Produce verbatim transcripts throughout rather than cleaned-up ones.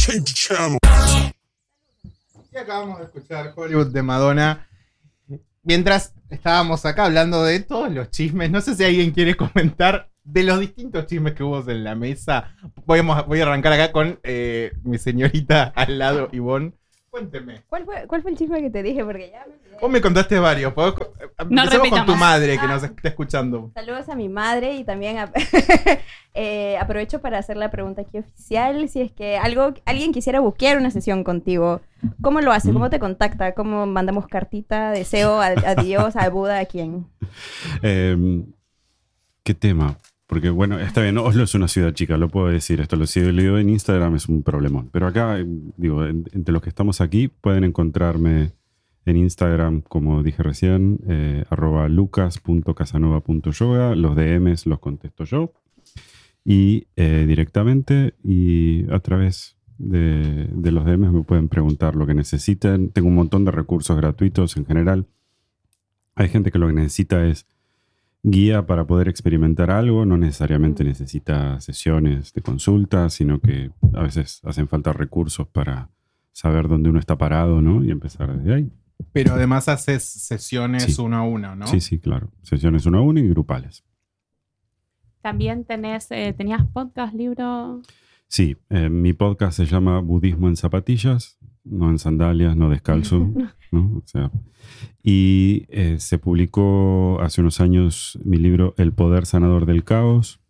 Y acabamos de escuchar Hollywood de Madonna. Mientras estábamos acá hablando de todos los chismes, no sé si alguien quiere comentar de los distintos chismes que hubo en la mesa. Voy a, voy a arrancar acá con eh, mi señorita al lado, Ivonne. Cuénteme. ¿Cuál fue, ¿Cuál fue el chisme que te dije? Porque ya me olvidé. Vos me contaste varios. No Empecemos con tu madre que Ah. nos está escuchando. Saludos a mi madre y también a- eh, aprovecho para hacer la pregunta aquí oficial. Si es que algo, alguien quisiera buquear una sesión contigo, ¿cómo lo hace? ¿Cómo te contacta? ¿Cómo mandamos cartita, deseo a, a Dios, a Buda, a quién? Eh, ¿Qué tema? Porque bueno, está bien, Oslo es una ciudad chica, lo puedo decir. Esto lo si lo digo en Instagram es un problemón. Pero acá, eh, digo, en- entre los que estamos aquí, pueden encontrarme en Instagram, como dije recién, eh, arroba lucas punto casanova punto yoga. Los D Ms los contesto yo. Y eh, directamente y a través de, de los D Ms me pueden preguntar lo que necesiten. Tengo un montón de recursos gratuitos en general. Hay gente que lo que necesita es guía para poder experimentar algo, no necesariamente necesita sesiones de consulta, sino que a veces hacen falta recursos para saber dónde uno está parado, ¿no? Y empezar desde ahí. Pero además haces sesiones Sí. uno a uno, ¿no? Sí, sí, claro. Sesiones uno a uno y grupales. También tenés, eh, tenías podcast, libro. Sí, eh, mi podcast se llama Budismo en zapatillas, no en sandalias, no descalzo, ¿no? O sea, y eh, se publicó hace unos años mi libro El poder sanador del caos,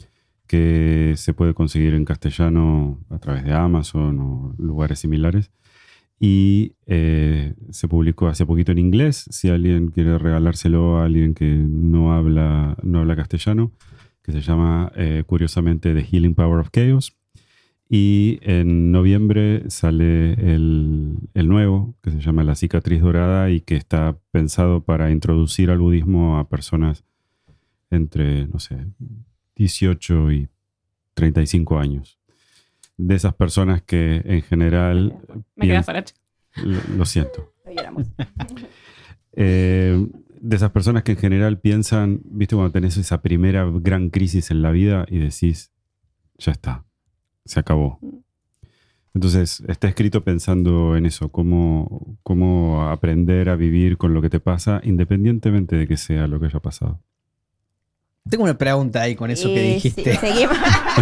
que se puede conseguir en castellano a través de Amazon o lugares similares. Y eh, se publicó hace poquito en inglés, si alguien quiere regalárselo a alguien que no habla, no habla castellano, que se llama, eh, curiosamente, The Healing Power of Chaos. Y en noviembre sale el, el nuevo, que se llama La Cicatriz Dorada y que está pensado para introducir al budismo a personas entre, no sé, dieciocho y treinta y cinco años. De esas personas que en general... Me queda piens- para chico. lo, lo siento. Lo lloramos. Eh, de esas personas que en general piensan, viste, cuando tenés esa primera gran crisis en la vida y decís, ya está, se acabó. Entonces, está escrito pensando en eso, cómo, cómo aprender a vivir con lo que te pasa, independientemente de que sea lo que haya pasado. Tengo una pregunta ahí con eso que Eh, dijiste. sí, seguimos.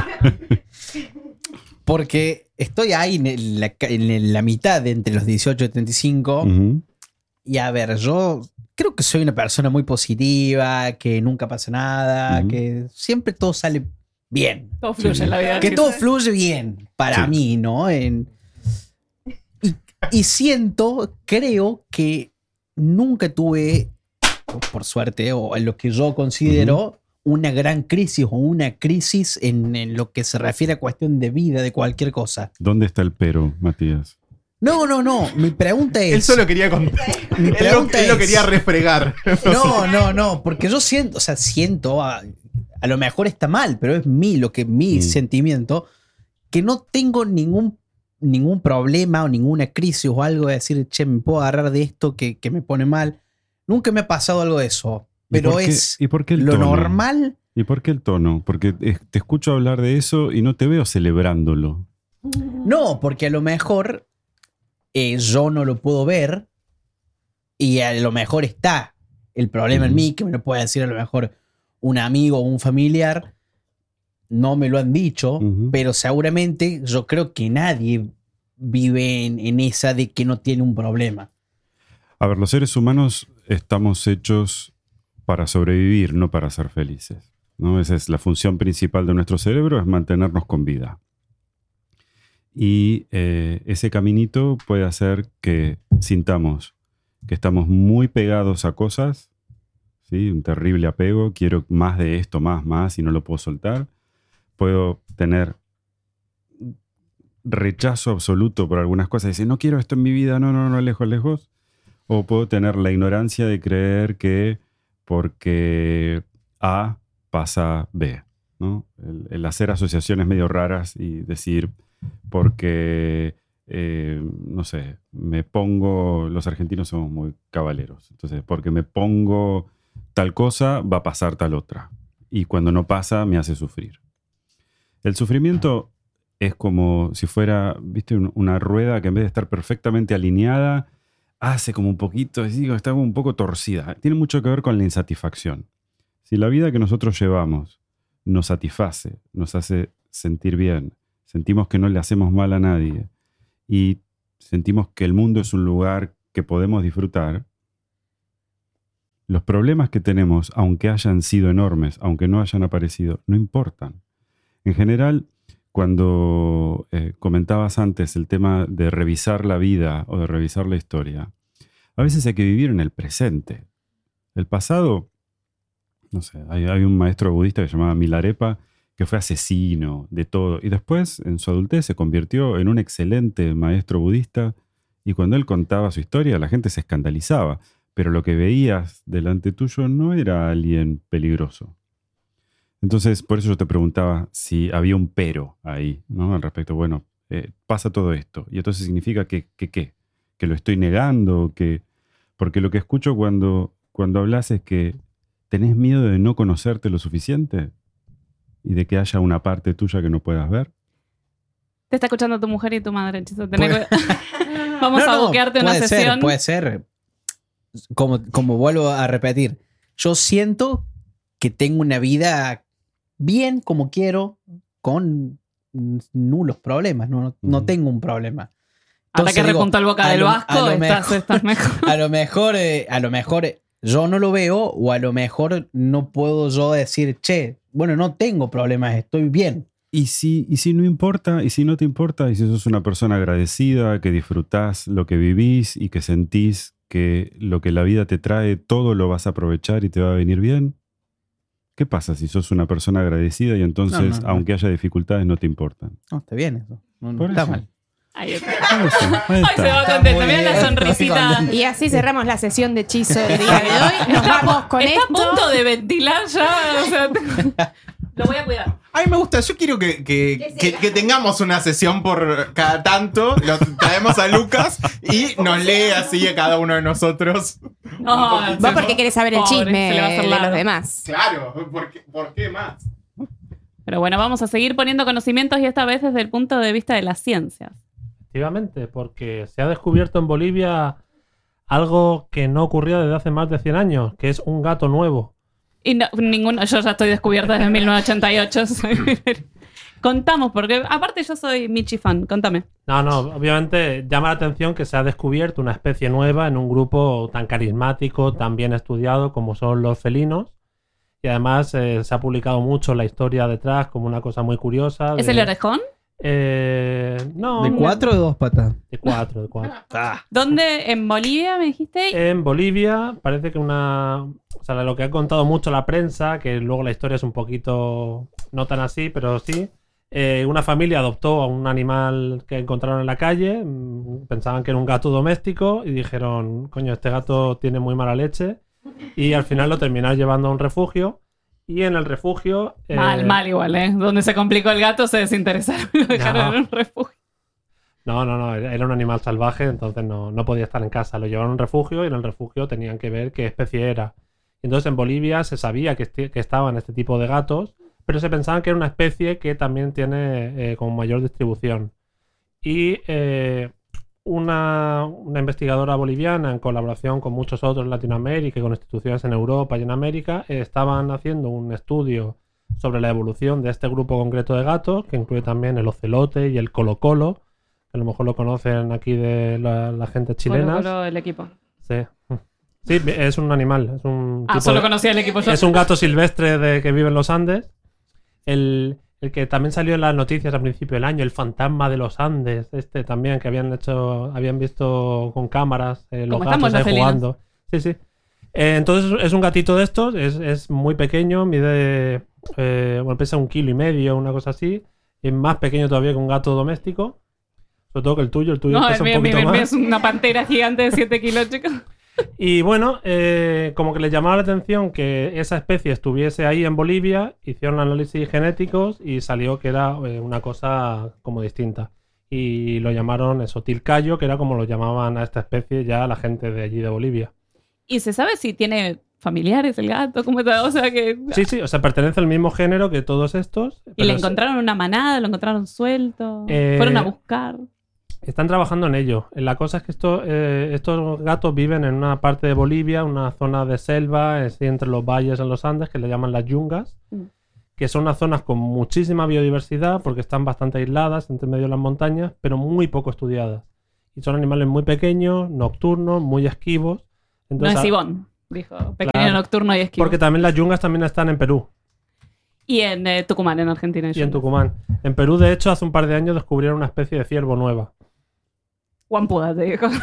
Porque estoy ahí en la, en la mitad de entre los dieciocho y treinta y cinco. Ujú. Y a ver, yo creo que soy una persona muy positiva, que nunca pasa nada, Ujú. que siempre todo sale bien. Todo fluye Sí. en la vida. Que chicos. todo fluye bien para Sí. mí, ¿no? En- y, y siento, creo que nunca tuve, por suerte, o en lo que yo considero una gran crisis o una crisis en, en lo que se refiere a cuestión de vida, de cualquier cosa. ¿Dónde está el pero, Matías? No, no, no. Mi pregunta es... Él solo quería contar. Mi Él, lo, pregunta él lo es- quería refregar. No, no, no, porque yo siento, o sea, siento, a, a lo mejor está mal, pero es mi, lo que mi Mm. sentimiento, que no tengo ningún, ningún problema o ninguna crisis o algo de decir, che, me puedo agarrar de esto que, que me pone mal. Nunca me ha pasado algo de eso, ¿Y pero por qué- es ¿y por qué el lo tono? normal. ¿Y por qué el tono? Porque eh, te escucho hablar de eso y no te veo celebrándolo. No, porque a lo mejor eh, yo no lo puedo ver y a lo mejor está el problema en Ujú. mí, que me lo puede decir a lo mejor un amigo o un familiar. No me lo han dicho, Ujú. pero seguramente yo creo que nadie vive en, en esa de que no tiene un problema. A ver, los seres humanos estamos hechos para sobrevivir, no para ser felices, ¿no? Esa es la función principal de nuestro cerebro, es mantenernos con vida. Y eh, ese caminito puede hacer que sintamos que estamos muy pegados a cosas, ¿sí? Un terrible apego, quiero más de esto, más, más, y no lo puedo soltar. Puedo tener rechazo absoluto por algunas cosas, decir, no quiero esto en mi vida, no, no, no, lejos, lejos. O puedo tener la ignorancia de creer que porque A pasa B, ¿no? El, el hacer asociaciones medio raras y decir, porque, eh, no sé, me pongo, los argentinos somos muy caballeros, entonces, porque me pongo tal cosa, va a pasar tal otra. Y cuando no pasa, me hace sufrir. El sufrimiento es como si fuera, viste, un- una rueda que en vez de estar perfectamente alineada, hace como un poquito, digo, está como un poco torcida. Tiene mucho que ver con la insatisfacción. Si la vida que nosotros llevamos nos satisface, nos hace sentir bien, sentimos que no le hacemos mal a nadie y sentimos que el mundo es un lugar que podemos disfrutar, los problemas que tenemos, aunque hayan sido enormes, aunque no hayan aparecido, no importan. En general, cuando eh, comentabas antes el tema de revisar la vida o de revisar la historia, a veces hay que vivir en el presente. El pasado, no sé, hay, hay un maestro budista que se llamaba Milarepa, que fue asesino de todo, y después en su adultez se convirtió en un excelente maestro budista, y cuando él contaba su historia la gente se escandalizaba, pero lo que veías delante tuyo no era alguien peligroso. Entonces, por eso yo te preguntaba si había un pero ahí, ¿no? Al respecto, bueno, eh, pasa todo esto, y entonces significa que, que ¿qué? Que lo estoy negando, que... Porque lo que escucho cuando, cuando hablas es que tenés miedo de no conocerte lo suficiente y de que haya una parte tuya que no puedas ver. Te está escuchando tu mujer y tu madre, Chizo. Tenés Puede- que- Vamos No, a no, buquearte una puede sesión. Ser, puede ser. Como, como vuelvo a repetir, yo siento que tengo una vida bien como quiero, con nulos problemas. No, no Ujú. tengo un problema. Ahora Entonces que digo, repuntó el boca a del lo- Vasco, a lo estás, mejor- estás mejor. A lo mejor, eh, a lo mejor eh, yo no lo veo, o a lo mejor no puedo yo decir, che, bueno, no tengo problemas, estoy bien. Y si, y si no importa, y si no te importa, y si sos una persona agradecida, que disfrutás lo que vivís y que sentís que lo que la vida te trae, todo lo vas a aprovechar y te va a venir bien, ¿qué pasa si sos una persona agradecida y entonces, No, no, no. aunque haya dificultades, no te importan? No, está bien eso. No, no Por está eso. mal. Ahí está. Por eso, ahí Ay, está. se va Está contento. muy Mira la bien. sonrisita. Y así cerramos la sesión de hechizo del día de hoy. Nos vamos con Está a esto. punto de ventilar ya. O sea, lo voy a cuidar. A mí me gusta, yo quiero que, que, que- que tengamos una sesión por cada tanto, lo traemos a Lucas y nos lee así a cada uno de nosotros. No, Vos porque querés saber el Pobre, chisme se le va a hacer de largo. los demás. Claro, ¿por qué, por qué más? Pero bueno, vamos a seguir poniendo conocimientos y esta vez desde el punto de vista de las ciencias. Efectivamente, porque se ha descubierto en Bolivia algo que no ocurría desde hace más de cien años, que es un gato nuevo. Y no, ninguno, yo ya estoy descubierta desde mil novecientos ochenta y ocho. soy- Contamos, porque aparte yo soy Michi fan, contame. No, no, obviamente llama la atención que se ha descubierto una especie nueva en un grupo tan carismático, tan bien estudiado como son los felinos. Y además eh, se ha publicado mucho la historia detrás como una cosa muy curiosa. ¿Es de- el orejón? Eh, no, ¿De cuatro o de dos patas? De cuatro, de cuatro. ¿Dónde? ¿En Bolivia me dijiste? En Bolivia parece que una... O sea, lo que ha contado mucho la prensa, que luego la historia es un poquito... No tan así, pero sí. Eh, una familia adoptó a un animal que encontraron en la calle. mm, Pensaban que era un gato doméstico y dijeron, coño, este gato tiene muy mala leche. Y al final lo terminaron llevando a un refugio. Y en el refugio... eh, Mal, mal igual, ¿eh? Donde se complicó el gato se desinteresaron y lo dejaron No. en un refugio. No, no, no, era era un animal salvaje, entonces no, no podía estar en casa. Lo llevaron a un refugio y en el refugio tenían que ver qué especie era. Entonces en Bolivia se sabía que, esti- que estaban este tipo de gatos, pero se pensaban que era una especie que también tiene eh, como mayor distribución. Y eh, una, una investigadora boliviana, en colaboración con muchos otros en Latinoamérica y con instituciones en Europa y en América, eh, estaban haciendo un estudio sobre la evolución de este grupo concreto de gatos, que incluye también el ocelote y el colocolo, que a lo mejor lo conocen aquí de la, la gente chilena. Colo, Colo, el equipo. Sí. Sí, es un animal. Es un Ah, tipo solo de- conocía el equipo yo. es un gato silvestre de, que vive en los Andes. El, el que también salió en las noticias al principio del año, el fantasma de los Andes, este también, que habían hecho, habían visto con cámaras eh, los Como estamos gatos ahí los felinos. jugando. Sí, sí. Eh, entonces es un gatito de estos, es, es muy pequeño, mide, eh, bueno, pesa un kilo y medio, una cosa así. Y es más pequeño todavía que un gato doméstico. Sobre todo que el tuyo, el tuyo No, pesa el un mío, poquito el mío más. es una pantera gigante de siete kilos, chicos. Y bueno, eh, como que les llamaba la atención que esa especie estuviese ahí en Bolivia, hicieron análisis genéticos y salió que era eh, una cosa como distinta. Y lo llamaron eso, tilcayo, que era como lo llamaban a esta especie ya la gente de allí de Bolivia. ¿Y se sabe si tiene familiares el gato? ¿Cómo está? O sea que... Sí, sí, o sea, pertenece al mismo género que todos estos. ¿Y pero le es- encontraron una manada? ¿Lo encontraron suelto? Eh, ¿Fueron a buscar? Están trabajando en ello. La cosa es que esto, eh, estos gatos viven en una parte de Bolivia, una zona de selva, así entre los valles en los Andes, que le llaman las yungas, Mm. que son unas zonas con muchísima biodiversidad porque están bastante aisladas entre medio de las montañas, pero muy poco estudiadas. Y son animales muy pequeños, nocturnos, muy esquivos. No Entonces, es a- Ivonne, dijo. Pequeño, Claro. nocturno y esquivo. porque también las yungas también están en Perú Y en eh, Tucumán, en Argentina. y en Tucumán. En Perú, de hecho, hace un par de años descubrieron una especie de ciervo nueva. Guampuda, te dijo.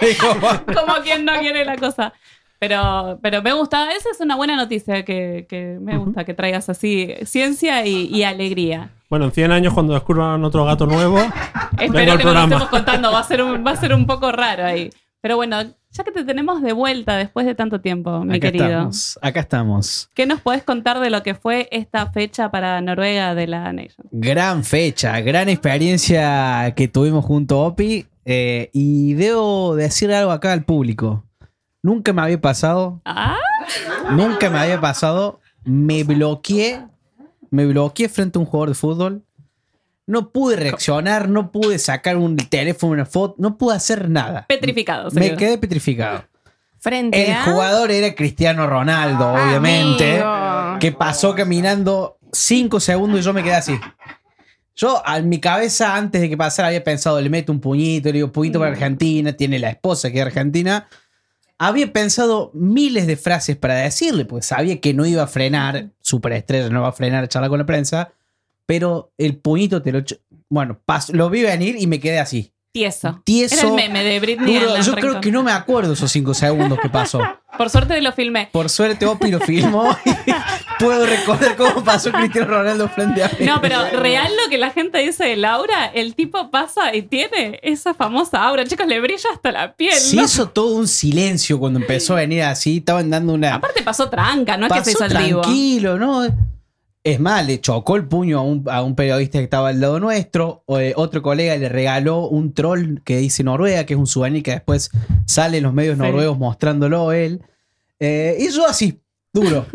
Como quien no quiere la cosa. Pero, pero me gusta, esa es una buena noticia que, que me gusta que traigas así ciencia y, y alegría. Bueno, en cien años, cuando descubran otro gato nuevo, vengo Espero al que no lo programa. estemos contando, va a, ser un, va a ser un poco raro ahí. Pero bueno, ya que te tenemos de vuelta después de tanto tiempo, mi Acá querido, estamos, acá estamos. ¿qué nos podés contar de lo que fue esta fecha para Noruega de la Nation? Gran fecha, gran experiencia que tuvimos junto a Opi. eh, y debo decir algo acá al público. Nunca me había pasado, Ah, nunca me había pasado. Me bloqueé, me bloqueé frente a un jugador de fútbol. No pude reaccionar, no pude sacar un teléfono, una foto, no pude hacer nada. petrificado. se Me quedó. quedé petrificado. Frente El a... jugador era Cristiano Ronaldo, obviamente. Amigo. Que pasó caminando cinco segundos y yo me quedé así. Yo, en mi cabeza, antes de que pasara, había pensado, le meto un puñito, le digo, puñito para Argentina, tiene la esposa que es argentina. Había pensado miles de frases para decirle, pues sabía que no iba a frenar, superestrella no va a frenar a charlar con la prensa, pero el puñito te lo... ch- Bueno, pas- lo vi venir y me quedé así. Tieso. Tieso. Era el meme de Britney. Duro, en la yo creo Renton. que no me acuerdo esos cinco segundos que pasó. Por suerte lo filmé. Por suerte, Opi lo filmó y puedo recordar cómo pasó Cristiano Ronaldo frente a mí. No, pero real lo que la gente dice de Laura, el tipo pasa y tiene esa famosa aura. Chicos, le brilla hasta la piel. Se ¿no? hizo todo un silencio cuando empezó a venir así. Estaban dando una. Aparte pasó tranca, no es que se hizo Pasó el vivo. tranquilo, ¿no? Es más, le chocó el puño a un, a un periodista que estaba al lado nuestro. O, eh, otro colega le regaló un troll que dice Noruega, que es un souvenir que después sale en los medios Sí. noruegos mostrándolo él. Eh, y yo así, duro.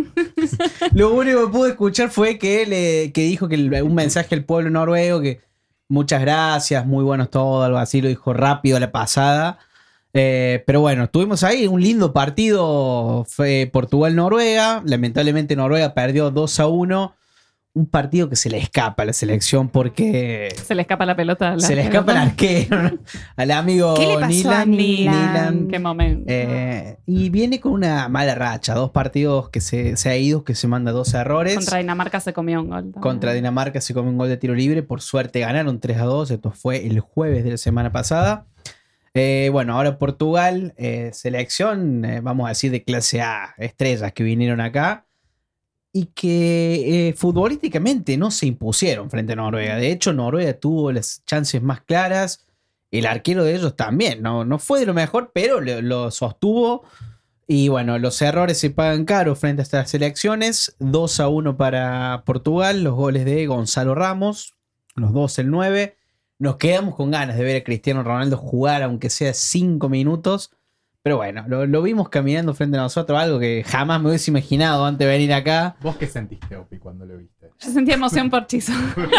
Lo único que pude escuchar fue que, le, que dijo que el- un mensaje al pueblo noruego, que muchas gracias, muy buenos todos, algo así, lo dijo rápido a la pasada. Eh, pero bueno, estuvimos ahí, un lindo partido, fue Portugal-Noruega. Lamentablemente Noruega perdió dos a uno. Un partido que se le escapa a la selección porque Se le escapa la pelota. la se le escapa el pelota. arquero, ¿no? Al amigo ¿Qué le pasó a Nilan. Nilan? Nilan. Qué momento. Eh, y viene con una mala racha, dos partidos que se, se ha ido, que se manda dos errores. Contra Dinamarca se comió un gol. también. Contra Dinamarca se come un gol de tiro libre. Por suerte ganaron tres a dos. Esto fue el jueves de la semana pasada. Eh, bueno, ahora Portugal, eh, selección, eh, vamos a decir, de clase A, estrellas que vinieron acá y que eh, futbolísticamente no se impusieron frente a Noruega. De hecho, Noruega tuvo las chances más claras. El arquero de ellos también. No, no fue de lo mejor, pero lo, lo sostuvo. Y bueno, los errores se pagan caro frente a estas selecciones. dos a uno para Portugal, los goles de Gonzalo Ramos, los dos el nueve. Nos quedamos con ganas de ver a Cristiano Ronaldo jugar, aunque sea cinco minutos. Pero bueno, lo, lo vimos caminando frente a nosotros, algo que jamás me hubiese imaginado antes de venir acá. ¿Vos qué sentiste, Opi, cuando lo viste? Yo sentí emoción por Chizo.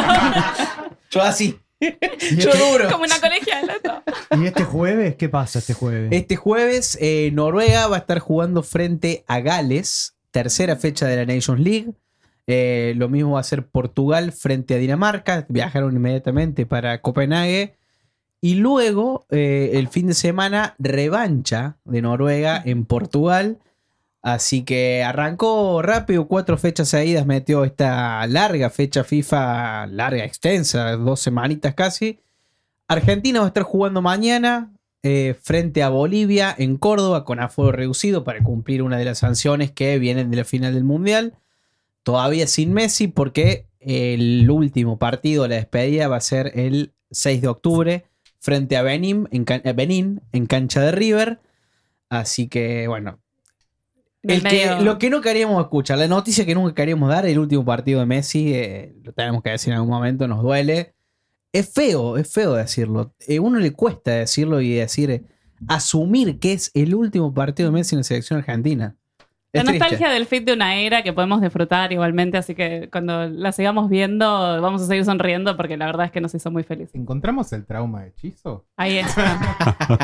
Yo así. ¿Y Yo este, duro. Como una colegiala. ¿no? ¿Y este jueves? ¿Qué pasa este jueves? Este jueves, eh, Noruega va a estar jugando frente a Gales, tercera fecha de la Nations League. Eh, lo mismo va a ser Portugal frente a Dinamarca. Viajaron inmediatamente para Copenhague. Y luego, eh, el fin de semana, revancha de Noruega en Portugal. Así que arrancó rápido, cuatro fechas seguidas, metió esta larga fecha FIFA, larga, extensa, dos semanitas casi. Argentina va a estar jugando mañana eh, frente a Bolivia en Córdoba con aforo reducido para cumplir una de las sanciones que vienen de la final del Mundial. Todavía sin Messi porque el último partido, la despedida, va a ser el seis de octubre frente a Benín en, can- eh, Benín, en cancha de River. Así que bueno, el que, Medio- lo que no queríamos escuchar, la noticia que nunca queríamos dar, el último partido de Messi, eh, lo tenemos que decir en algún momento, nos duele. Es feo, es feo decirlo. A uno le cuesta decirlo y decir, eh, asumir que es el último partido de Messi en la selección argentina. La Es nostalgia triste. del fit de una era que podemos disfrutar igualmente, así que cuando la sigamos viendo vamos a seguir sonriendo porque la verdad es que nos hizo muy felices. ¿Encontramos el trauma de hechizo? Ahí está.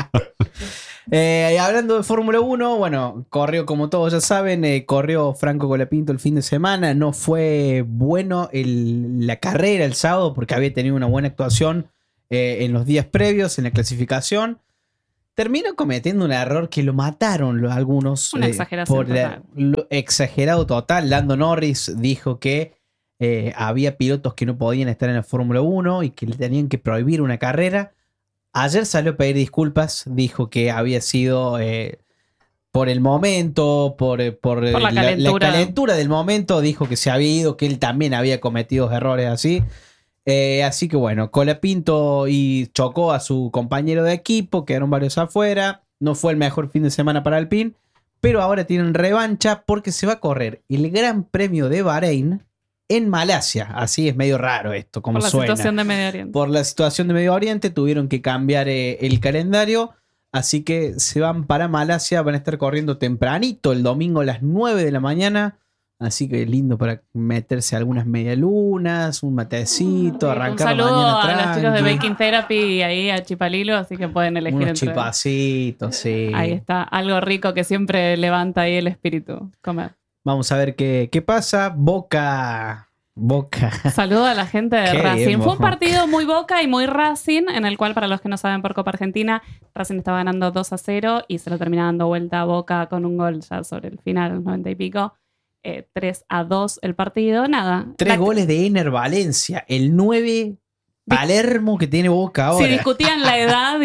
Eh, y hablando de Fórmula uno, bueno, corrió como todos ya saben, eh, corrió Franco Colapinto el fin de semana. No fue bueno el- la carrera el sábado porque había tenido una buena actuación eh, en los días previos, en la clasificación. Terminó cometiendo un error que lo mataron los- algunos. Una exageración por la- total. lo- exagerado total. Lando Norris dijo que eh, había pilotos que no podían estar en la Fórmula uno y que le tenían que prohibir una carrera. Ayer salió a pedir disculpas, dijo que había sido eh, por el momento, por, eh, por, eh, Por la la, la calentura. calentura del momento, dijo que se había ido, que él también había cometido errores así. Eh, así que bueno, Colapinto y chocó a su compañero de equipo, quedaron varios afuera, no fue el mejor fin de semana para Alpine, pero ahora tienen revancha porque se va a correr el Gran Premio de Bahrein en Malasia. Así es medio raro esto, como Por la suena. situación de Medio Oriente. Por la situación de Medio Oriente tuvieron que cambiar eh, el calendario, así que se van para Malasia, van a estar corriendo tempranito el domingo a las nueve de la mañana, así que lindo para meterse algunas medialunas, un matecito, Un arrancar la saludo mañana a los chicos de tranqui, Baking Therapy y ahí a Chipalilo, así que pueden elegir unos entre... chipacitos, sí. Ahí está, algo rico que siempre levanta ahí el espíritu, comer. Vamos a ver qué, qué pasa. Boca, Boca. Saludo a la gente de Qué Racing. bien, Fue un Boca. partido muy Boca y muy Racing, en el cual, para los que no saben por Copa Argentina, Racing estaba ganando dos a cero y se lo termina dando vuelta a Boca con un gol ya sobre el final, los noventa y pico. Eh, tres a dos el partido. Nada. Tres La- goles de Ener Valencia, el nueve Palermo que tiene Boca ahora. Sí, discutían la edad y,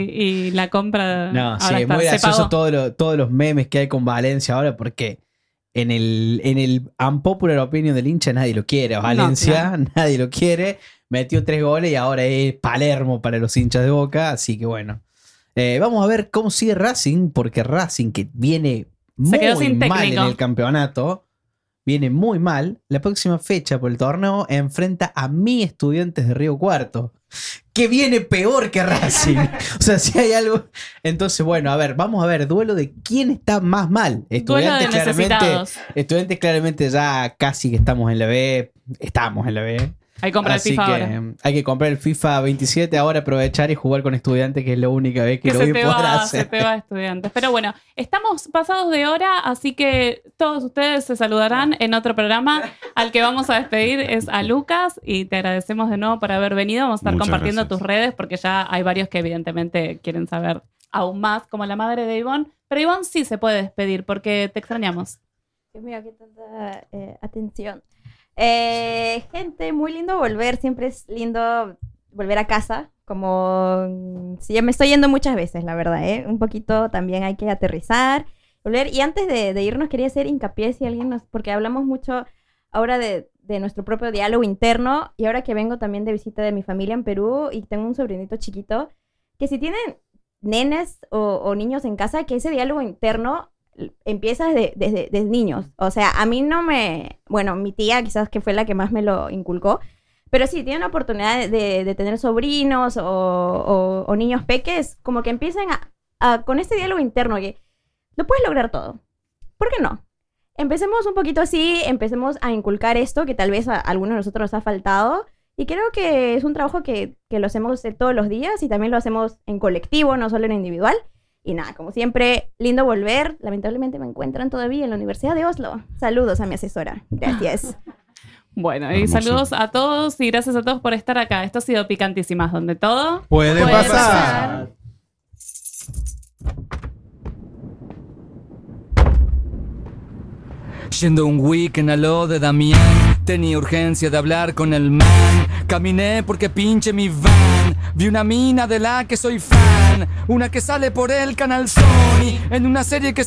y la compra. No, ahora sí, es está, muy se gracioso pagó. todo lo- todos los memes que hay con Valencia ahora porque en el, en el unpopular opinion del hincha nadie lo quiere. A Valencia claro. nadie lo quiere. Metió tres goles y ahora es Palermo para los hinchas de Boca. Así que bueno. Eh, vamos a ver cómo sigue Racing porque Racing que viene Se quedó muy sin mal técnico. en el campeonato. Viene muy mal. La próxima fecha por el torneo enfrenta a mi Estudiantes de Río Cuarto. Que viene peor que Racing. O sea, si hay algo. Entonces, bueno, a ver, vamos a ver. Duelo de quién está más mal. Duelo de Estudiantes claramente. necesitados. Estudiantes claramente ya casi que estamos en la B. Estamos en la B. Hay que comprar el Así FIFA que ahora. eh, hay que comprar el FIFA veintisiete ahora, aprovechar y jugar con Estudiantes, que es la única vez que, Que lo se voy te, a poder va, hacer. se te va, estudiantes. Pero bueno, estamos pasados de hora, así que todos ustedes se saludarán en otro programa. Al que vamos a despedir es a Lucas y te agradecemos de nuevo por haber venido. Vamos a estar Muchas compartiendo gracias. tus redes porque ya hay varios que evidentemente quieren saber aún más, como la madre de Ivonne. Pero Ivonne sí se puede despedir porque te extrañamos. Dios mío, qué tanta eh, atención. Eh, gente, muy lindo volver. Siempre es lindo volver a casa. Como mm, sí, ya me estoy yendo muchas veces, la verdad, ¿eh? Un poquito también hay que aterrizar, volver. Y antes de, de irnos, quería hacer hincapié si alguien nos. Porque hablamos mucho ahora de, de nuestro propio diálogo interno. Y ahora que vengo también de visita de mi familia en Perú y tengo un sobrinito chiquito, que si tienen nenes o, o niños en casa, que ese diálogo interno empieza desde, desde, desde niños. O sea, a mí no me... Bueno, mi tía quizás que fue la que más me lo inculcó, pero sí, tienen la oportunidad de, de, de tener sobrinos o, o, o niños peques, como que empiecen a, a, con este diálogo interno que lo puedes lograr todo. ¿Por qué no? Empecemos un poquito así, empecemos a inculcar esto que tal vez a, a algunos de nosotros nos ha faltado. Y creo que es un trabajo que, que lo hacemos eh, todos los días y también lo hacemos en colectivo, no solo en individual. Y nada, como siempre, lindo volver. Lamentablemente me encuentran todavía en la Universidad de Oslo. Saludos a mi asesora. Gracias. Bueno, y Hermoso. saludos a todos y gracias a todos por estar acá. Esto ha sido Picantísimas, donde todo... Puede, Puede pasar. pasar. Yendo un weekend a lo de Damián, tenía urgencia de hablar con el man. Caminé porque pinche mi van. Vi una mina de la que soy fan, una que sale por el canal Sony, en una serie que